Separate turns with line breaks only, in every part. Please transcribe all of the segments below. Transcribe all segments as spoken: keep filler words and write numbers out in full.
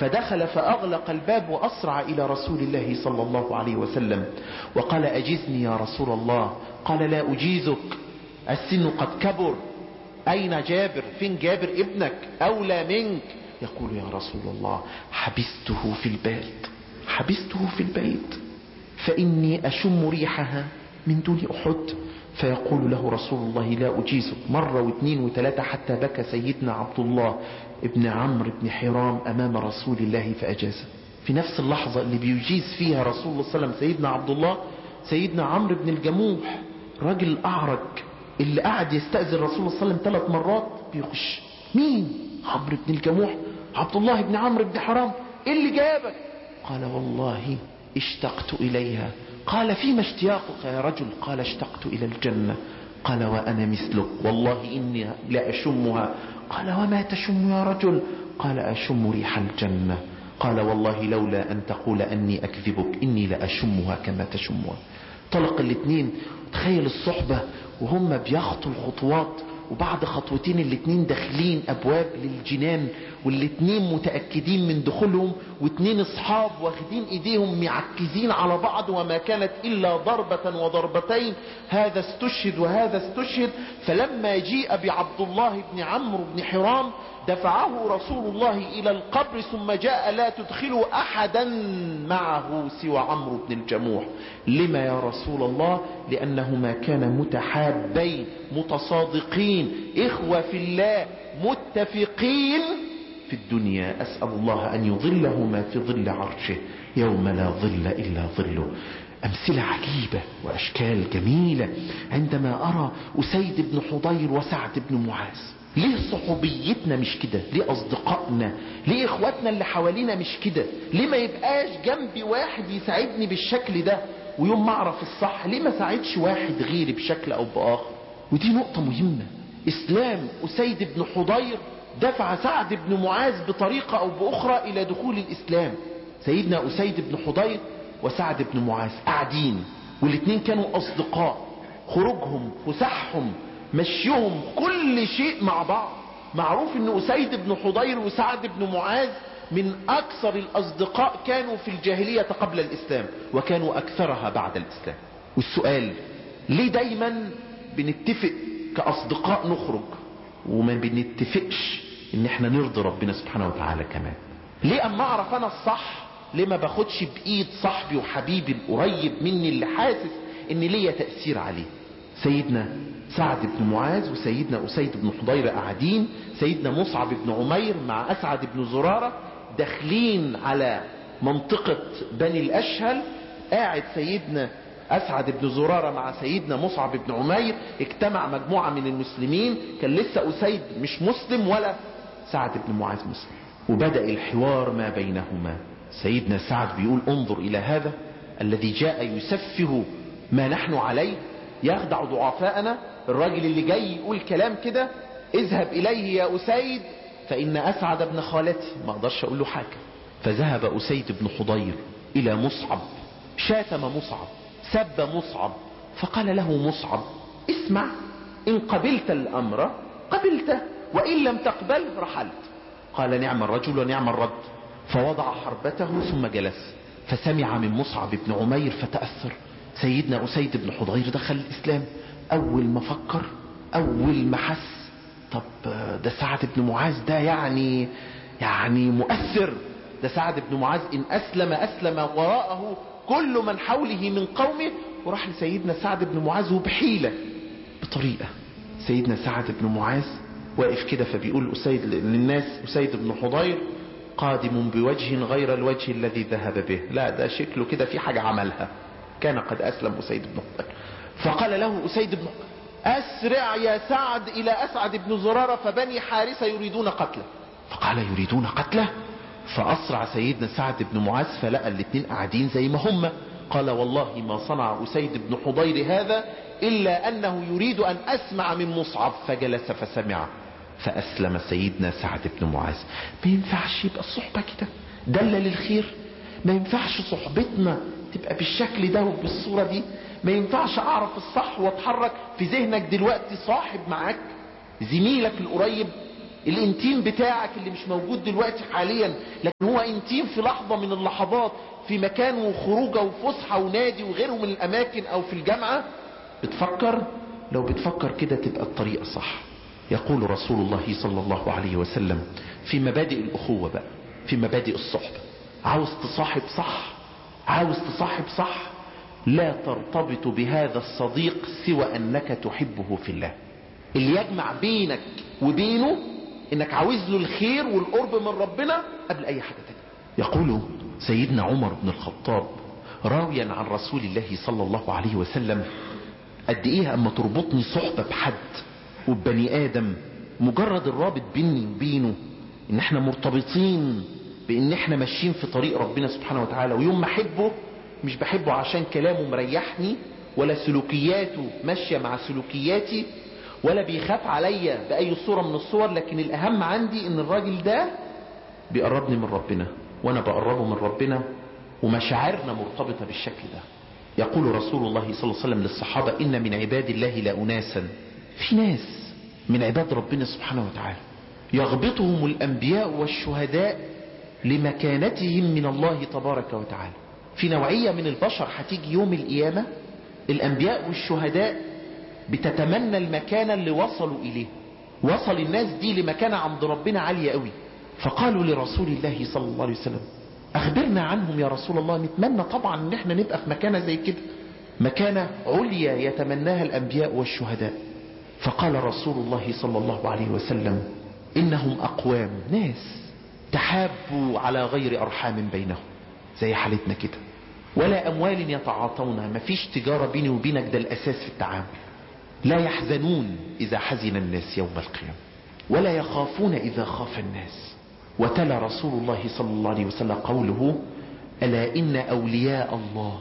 فدخل فأغلق الباب وأسرع إلى رسول الله صلى الله عليه وسلم وقال أجزني يا رسول الله. قال لا أجيزك، السن قد كبر، أين جابر؟ فين جابر ابنك؟ أولى منك. يقول يا رسول الله حبسته في البيت، حبسته في البيت فإني أشم ريحها من دون أحد. فيقول له رسول الله لا أجيزك مرة واثنين وثلاثة حتى بكى سيدنا عبد الله ابن عمرو بن حرام أمام رسول الله فأجازه. في نفس اللحظة اللي بيجيز فيها رسول الله صلى الله عليه وسلم سيدنا عبد الله، سيدنا عمرو بن الجموح راجل الأعرج اللي قعد يستأذن رسول الله صلى الله عليه وسلم ثلاث مرات بيخش. مين؟ عمرو بن الجموح، عبد الله بن عمرو بن حرام، ايه اللي جابك؟ قال والله اشتقت إليها. قال فيما اشتياقك يا رجل؟ قال اشتقت إلى الجنة. قال وأنا مثلك والله إني لا أشمها. قال وما تشم يا رجل؟ قال أشم ريح الجنة. قال والله لولا أن تقول أني أكذبك إني لأشمها كما تشمها. طلق الاثنين. تخيل الصحبة وهم بيخطوا الخطوات، وبعد خطوتين الاثنين داخلين أبواب للجنان، والاثنين متأكدين من دخولهم، واثنين اصحاب واخدين ايديهم معكزين على بعض، وما كانت إلا ضربة وضربتين، هذا استشهد وهذا استشهد. فلما جيء بعبد الله بن عمرو بن حرام دفعه رسول الله إلى القبر، ثم جاء لا تدخلوا أحدا معه سوى عمرو بن الجموح. لما يا رسول الله؟ لأنهما كانا متحابين متصادقين إخوة في الله متفقين في الدنيا. أسأل الله أن يظلهما في ظل عرشه يوم لا ظل إلا ظله. أمثلة عجيبة وأشكال جميلة عندما أرى أسيد بن حضير وسعد بن معاذ. ليه صحوبيتنا مش كده؟ ليه أصدقائنا، ليه إخواتنا اللي حوالينا مش كده؟ ليه ما يبقاش جنبي واحد يساعدني بالشكل ده؟ ويوم ما أعرف الصح ليه ما ساعدش واحد غيري بشكل أو بآخر؟ ودي نقطة مهمة. إسلام أسيد بن حضير دفع سعد بن معاذ بطريقة أو بأخرى إلى دخول الإسلام. سيدنا أسيد بن حضير وسعد بن معاذ قاعدين، والاثنين كانوا أصدقاء، خروجهم فسحهم مشيهم كل شيء مع بعض. معروف ان أسيد بن حضير وسعد بن معاذ من أكثر الأصدقاء كانوا في الجاهلية قبل الإسلام، وكانوا أكثرها بعد الإسلام. والسؤال ليه دايما بنتفق كأصدقاء نخرج وما بنتفقش ان احنا نرضي ربنا سبحانه وتعالى كمان؟ ليه اما اعرف انا الصح ليه ما باخدش بايد صاحبي وحبيبي القريب مني اللي حاسس ان ليا تأثير عليه؟ سيدنا سعد بن معاذ وسيدنا أسيد بن حضير قاعدين، سيدنا مصعب بن عمير مع أسعد بن زرارة داخلين على منطقة بني الأشهل. قاعد سيدنا أسعد بن زرارة مع سيدنا مصعب بن عمير، اجتمع مجموعة من المسلمين، كان لسه أسيد مش مسلم ولا سعد بن معاذ مسلم، وبدأ الحوار ما بينهما. سيدنا سعد بيقول انظر إلى هذا الذي جاء يسفه ما نحن عليه، يخدع ضعفاءنا. الراجل اللي جاي يقول كلام كده، اذهب إليه يا أسيد فإن أسعد ابن خالتي. ما اقدرش أقول له حاجة. فذهب أسيد بن حضير إلى مصعب، شاتم مصعب، سب مصعب، فقال له مصعب اسمع، إن قبلت الأمر قبلته، وإن لم تقبل رحلت. قال نعم الرجل ونعم الرد. فوضع حربته ثم جلس، فسمع من مصعب بن عمير فتأثر. سيدنا أسيد بن حضير دخل الإسلام. أول ما فكر، أول ما حس، طب ده سعد بن معاذ ده يعني يعني مؤثر، ده سعد بن معاذ إن أسلم أسلم وراءه كل من حوله من قومه. وراح لسيدنا سعد بن معاذ وبحيلة بطريقة. سيدنا سعد بن معاذ واقف كده، فبيقول أسيد للناس أسيد بن حضير قادم بوجه غير الوجه الذي ذهب به. لا ده شكله كده في حاجة عملها، كان قد أسلم أسيد بن حضير. فقال له أسيد بن أسرع يا سعد إلى أسعد بن زرارة فبني حارثة يريدون قتله. فقال يريدون قتله؟ فأسرع سيدنا سعد بن معاذ فلقى الاثنين قاعدين زي ما هم. قال والله ما صنع أسيد بن حضير هذا إلا أنه يريد أن أسمع من مصعب. فجلس فسمع، فأسلم سيدنا سعد بن معاذ. ما ينفعش يبقى الصحبة كده دلة للخير، ما ينفعش صحبتنا تبقى بالشكل ده وبالصورة دي. ما ينفعش اعرف الصح واتحرك في ذهنك دلوقتي صاحب معاك، زميلك القريب الانتيم بتاعك اللي مش موجود دلوقتي حاليا، لكن هو انتيم في لحظة من اللحظات في مكان وخروجه وفسحة ونادي وغيره من الاماكن او في الجامعة، بتفكر؟ لو بتفكر كده تبقى الطريقة صح. يقول رسول الله صلى الله عليه وسلم في مبادئ الأخوة بقى، في مبادئ الصحبة، عاوز تصاحب صح، عاوز تصاحب صح، لا ترتبط بهذا الصديق سوى أنك تحبه في الله. اللي يجمع بينك وبينه انك عاوز له الخير والقرب من ربنا قبل اي حاجة تانية. يقول سيدنا عمر بن الخطاب راويا عن رسول الله صلى الله عليه وسلم: قد ايه اما تربطني صحبة بحد وبني ادم، مجرد الرابط بيني وبينه ان احنا مرتبطين بان احنا ماشيين في طريق ربنا سبحانه وتعالى، ويوم ما احبه مش بحبه عشان كلامه مريحني ولا سلوكياته ماشية مع سلوكياتي ولا بيخاف عليا بأي صورة من الصور، لكن الأهم عندي إن الراجل ده بيقربني من ربنا وأنا بقربه من ربنا ومشاعرنا مرتبطة بالشكل ده. يقول رسول الله صلى الله عليه وسلم للصحابة: إن من عباد الله لأناسا، في ناس من عباد ربنا سبحانه وتعالى يغبطهم الأنبياء والشهداء لمكانتهم من الله تبارك وتعالى. في نوعية من البشر هتيجي يوم القيامة الأنبياء والشهداء بتتمنى المكانة اللي وصلوا إليه، وصل الناس دي لمكانة عند ربنا عالية قوي، فقالوا لرسول الله صلى الله عليه وسلم: أخبرنا عنهم يا رسول الله، نتمنى طبعا ان احنا نبقى في مكانة زي كده، مكانة عليا يتمناها الأنبياء والشهداء. فقال رسول الله صلى الله عليه وسلم: إنهم أقوام، ناس تحابوا على غير أرحام بينهم، زي حالتنا كده، ولا أموال يتعاطونها، مفيش تجارة بيني وبينك، ده الأساس في التعامل. لا يحزنون إذا حزن الناس يوم القيامة، ولا يخافون إذا خاف الناس. وتلا رسول الله صلى الله عليه وسلم قوله: ألا إن أولياء الله،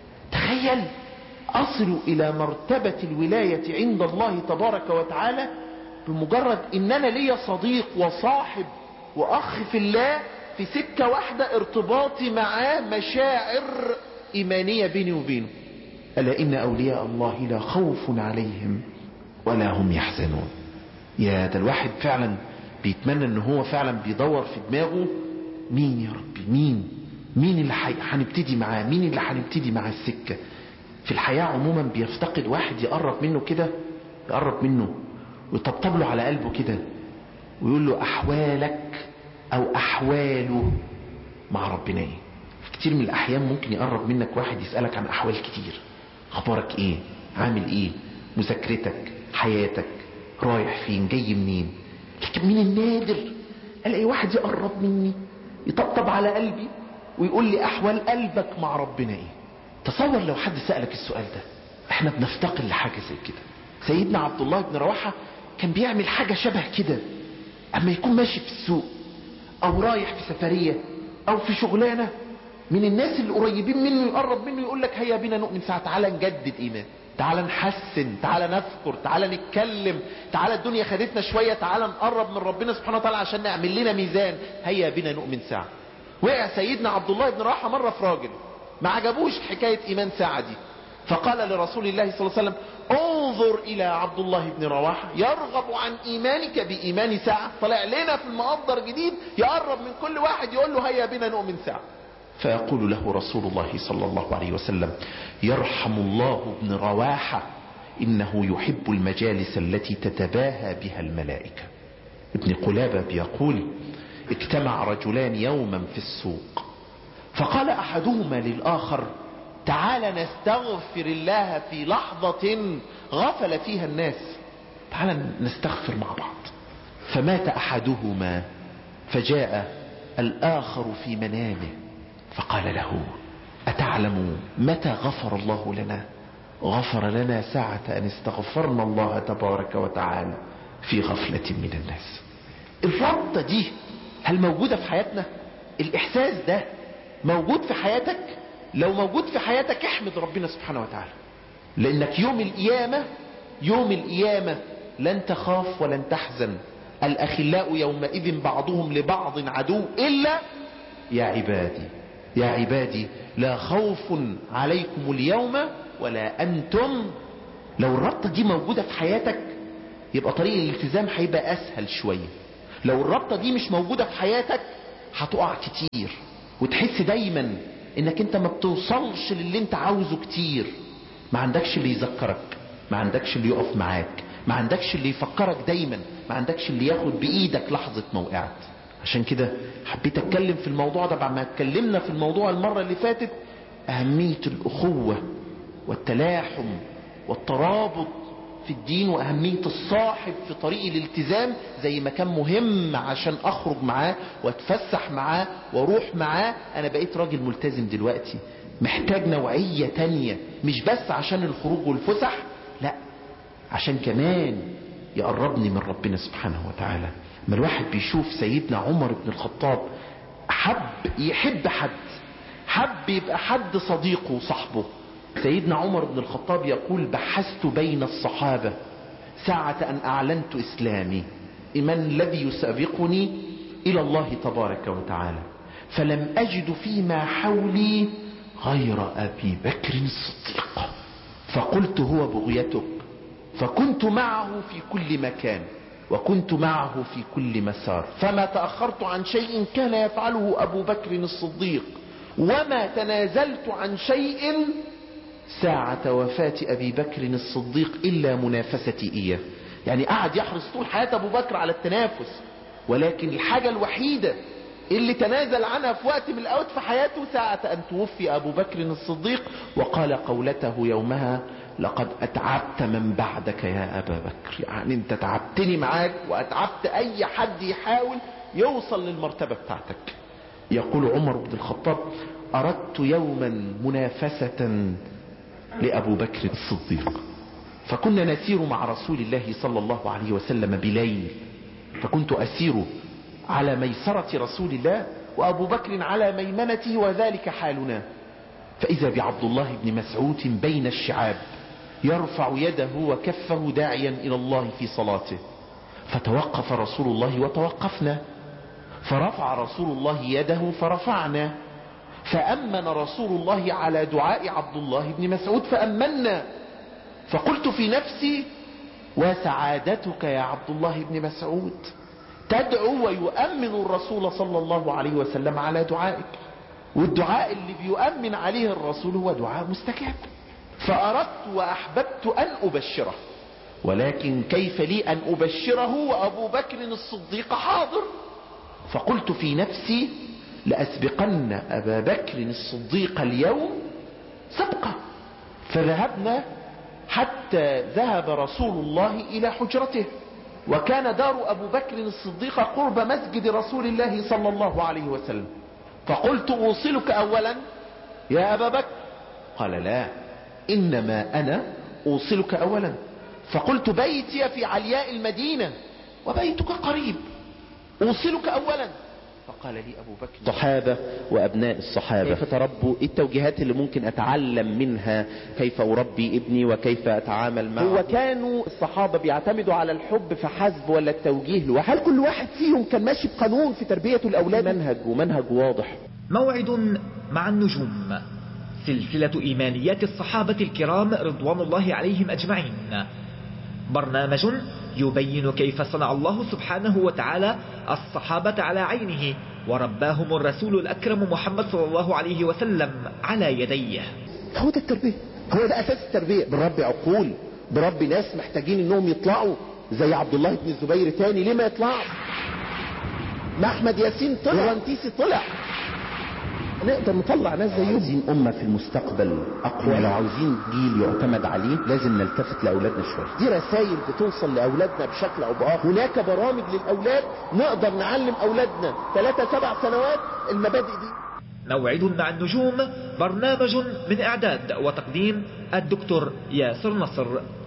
تخيل أصلوا إلى مرتبة الولاية عند الله تبارك وتعالى بمجرد إن أنا لي صديق وصاحب وأخ في الله في سكة واحدة، ارتباطي معاه مشاعر إيمانية بيني وبينه. ألا إن أولياء الله لا خوف عليهم ولا هم يحزنون. يا ده الواحد فعلا بيتمنى ان هو فعلا بيدور في دماغه: مين يا ربي، مين مين اللي هنبتدي معاه، مين اللي هنبتدي معاه السكة في الحياة. عموما بيفتقد واحد يقرب منه كده، يقرب منه ويطبطب له على قلبه كده ويقول له أحوالك أو أحواله مع ربنا ايه. في كتير من الأحيان ممكن يقرب منك واحد يسألك عن أحوال كتير: أخبارك ايه، عامل ايه، مذاكرتك، حياتك، رايح فين، جاي منين. لكن من النادر الاقي واحد يقرب مني يطبطب على قلبي ويقول لي أحوال قلبك مع ربنا ايه. تصور لو حد سألك السؤال ده. احنا بنفتقر لحاجة زي كده. سيدنا عبد الله بن رواحة كان بيعمل حاجة شبه كده، اما يكون ماشي في السوق او رايح في سفرية او في شغلانة، من الناس اللي قريبين منه يقرب منه يقول لك: هيا بنا نؤمن ساعة، تعالى نجدد ايمان، تعالى نحسن، تعالى نذكر، تعالى نتكلم، تعالى الدنيا خدتنا شوية، تعالى نقرب من ربنا سبحانه وتعالى عشان نعمل لنا ميزان، هيا بنا نؤمن ساعة. وقع سيدنا عبد الله بن رواحة مرة في راجل ما عجبوش حكاية ايمان ساعة دي، فقال لرسول الله صلى الله عليه وسلم: انظر الى عبد الله بن رواحة يرغب عن ايمانك بايمان ساعة. طلع لنا في المقدر جديد يقرب من كل واحد يقول له: هيا بنا نؤمن ساعة. فيقول له رسول الله صلى الله عليه وسلم: يرحم الله ابن رواحة، إنه يحب المجالس التي تتباهى بها الملائكة. ابن قلابة بيقول: اجتمع رجلان يوما في السوق، فقال أحدهما للآخر: تعال نستغفر الله في لحظة غفل فيها الناس، تعال نستغفر مع بعض. فمات أحدهما، فجاء الآخر في منامه فقال له: أتعلم متى غفر الله لنا؟ غفر لنا ساعة أن استغفرنا الله تبارك وتعالى في غفلة من الناس. الربطة دي هل موجودة في حياتنا؟ الإحساس ده موجود في حياتك؟ لو موجود في حياتك احمد ربنا سبحانه وتعالى، لأنك يوم القيامة يوم القيامة لن تخاف ولن تحزن. الأخلاء يومئذ بعضهم لبعض عدو إلا يا عبادي يا عبادي لا خوف عليكم اليوم ولا أنتم. لو الربطة دي موجودة في حياتك يبقى طريق الالتزام هيبقى أسهل شوية. لو الرابطة دي مش موجودة في حياتك هتقع كتير، وتحس دايما انك انت ما بتوصلش للي انت عاوزه كتير. ما عندكش اللي يذكرك، ما عندكش اللي يقف معاك، ما عندكش اللي يفكرك دايما، ما عندكش اللي ياخد بإيدك لحظة ما وقعت. عشان كده حبيت اتكلم في الموضوع ده بعد ما اتكلمنا في الموضوع المرة اللي فاتت، أهمية الأخوة والتلاحم والترابط في الدين، وأهمية الصاحب في طريق الالتزام. زي ما كان مهم عشان أخرج معاه واتفسح معاه واروح معاه، أنا بقيت راجل ملتزم دلوقتي محتاج نوعية تانية، مش بس عشان الخروج والفسح، لا، عشان كمان يقربني من ربنا سبحانه وتعالى. ما الواحد بيشوف سيدنا عمر بن الخطاب حب يحب حد، حب يبقى حد صديقه وصاحبه. سيدنا عمر بن الخطاب يقول: بحثت بين الصحابة ساعة أن أعلنت إسلامي من الذي يسابقني إلى الله تبارك وتعالى، فلم أجد فيما حولي غير أبي بكر الصديق، فقلت هو بغيتك، فكنت معه في كل مكان وكنت معه في كل مسار، فما تأخرت عن شيء كان يفعله أبو بكر الصديق، وما تنازلت عن شيء ساعة وفاة أبي بكر الصديق إلا منافستي إياه. يعني قعد يحرص طول حياة أبو بكر على التنافس، ولكن الحاجة الوحيدة اللي تنازل عنها في وقت من الأوقات في حياته ساعة أن توفي أبو بكر الصديق، وقال قولته يومها: لقد أتعبت من بعدك يا أبا بكر. يعني أنت تعبتني معاك وأتعبت أي حد يحاول يوصل للمرتبة بتاعتك. يقول عمر بن الخطاب: أردت يوما منافسة لأبو بكر الصديق، فكنا نسير مع رسول الله صلى الله عليه وسلم بليل، فكنت أسير على ميسرة رسول الله وأبو بكر على ميمنته، وذلك حالنا، فإذا بعبد الله بن مسعود بين الشعاب يرفع يده وكفه داعيا إلى الله في صلاته، فتوقف رسول الله وتوقفنا، فرفع رسول الله يده فرفعنا، فأمن رسول الله على دعاء عبد الله بن مسعود فأمنا، فقلت في نفسي: وسعادتك يا عبد الله بن مسعود، تدعو ويؤمن الرسول صلى الله عليه وسلم على دعائك، والدعاء اللي بيؤمن عليه الرسول هو دعاء مستجاب. فأردت وأحببت أن أبشره، ولكن كيف لي أن أبشره وأبو بكر الصديق حاضر؟ فقلت في نفسي: لأسبقن أبا بكر الصديق اليوم سبقة. فذهبنا حتى ذهب رسول الله إلى حجرته، وكان دار أبو بكر الصديق قرب مسجد رسول الله صلى الله عليه وسلم، فقلت: أوصلك أولا يا أبا بكر؟ قال: لا، إنما أنا أوصلك أولا. فقلت: بيتي في علياء المدينة وبيتك قريب، أوصلك أولا. فقال لي أبو بكر: الصحابة وأبناء الصحابة كيف تربوا؟ إيه التوجيهات اللي ممكن أتعلم منها؟ كيف أربي ابني وكيف أتعامل معه؟ هو كانوا الصحابة بيعتمدوا على الحب فحسب ولا التوجيه له؟ هل كل واحد فيهم كان ماشي بقانون في تربية الأولاد؟ منهج ومنهج واضح.
موعد مع النجوم، سلسلة إيمانيات الصحابة الكرام رضوان الله عليهم أجمعين، برنامج يبين كيف صنع الله سبحانه وتعالى الصحابة على عينه ورباهم الرسول الأكرم محمد صلى الله عليه وسلم على يديه.
هو ده التربية، هو ده أساس التربية. بربي عقول، بربي ناس محتاجين انهم يطلعوا زي عبد الله بن الزبير تاني. ليه ما يطلعش؟ ما احمد ياسين طلع ورنتيسي طلع، نقدر نطلع ناس زيهم. عايزين أمة في المستقبل أقوى، لو عاوزين جيل يعتمد عليه لازم نلتفت لأولادنا شوية. دي رسائل بتوصل لأولادنا بشكل أو بآخر. هناك برامج للأولاد نقدر نعلم أولادنا ثلاثة سبع سنوات المبادئ دي.
موعد مع النجوم، برنامج من إعداد وتقديم الدكتور ياسر نصر.